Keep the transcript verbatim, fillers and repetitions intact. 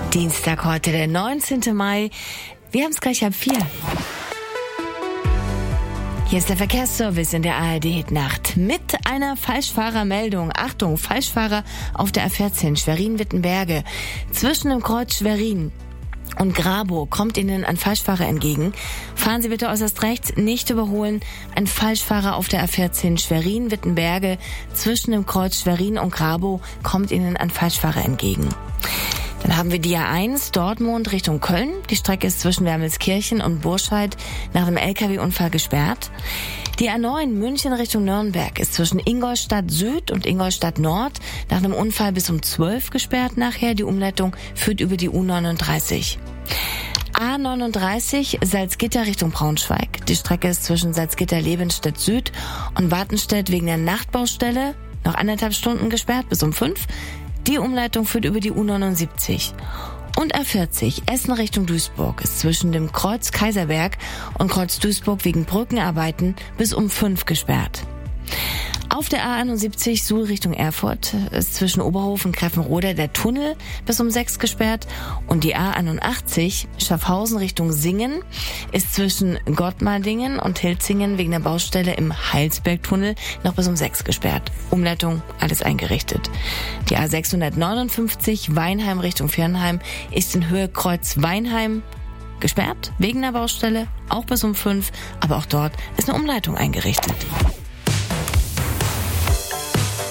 Dienstag heute, der neunzehnten Mai. Wir haben es gleich halb vier. Hier ist der Verkehrsservice in der A R D-Nacht mit einer Falschfahrermeldung. Achtung, Falschfahrer auf der A vierzehn Schwerin-Wittenberge. Zwischen dem Kreuz Schwerin und Grabow kommt Ihnen ein Falschfahrer entgegen. Fahren Sie bitte äußerst rechts, nicht überholen. Ein Falschfahrer auf der A vierzehn Schwerin-Wittenberge. Zwischen dem Kreuz Schwerin und Grabow kommt Ihnen ein Falschfahrer entgegen. Dann haben wir die A eins, Dortmund Richtung Köln. Die Strecke ist zwischen Wermelskirchen und Burscheid nach einem L K W-Unfall gesperrt. Die A neun, München Richtung Nürnberg, ist zwischen Ingolstadt Süd und Ingolstadt Nord nach einem Unfall bis um zwölf gesperrt nachher. Die Umleitung führt über die U neununddreißig. A neununddreißig, Salzgitter Richtung Braunschweig. Die Strecke ist zwischen Salzgitter-Lebenstedt Süd und Wartenstedt wegen der Nachtbaustelle noch anderthalb Stunden gesperrt bis um fünf. Die Umleitung führt über die U neunundsiebzig. Und A vierzig, Essen Richtung Duisburg, ist zwischen dem Kreuz Kaiserberg und Kreuz Duisburg wegen Brückenarbeiten bis um fünf gesperrt. Auf der A einundsiebzig, Suhl Richtung Erfurt, ist zwischen Oberhof und Greffenroda der Tunnel bis um sechs gesperrt. Und die A einundachtzig, Schaffhausen Richtung Singen, ist zwischen Gottmardingen und Hilzingen wegen der Baustelle im Heilsbergtunnel noch bis um sechs gesperrt. Umleitung, alles eingerichtet. Die A sechshundertneunundfünfzig, Weinheim Richtung Viernheim, ist in Höhe Kreuz Weinheim gesperrt, wegen der Baustelle, auch bis um fünf, aber auch dort ist eine Umleitung eingerichtet.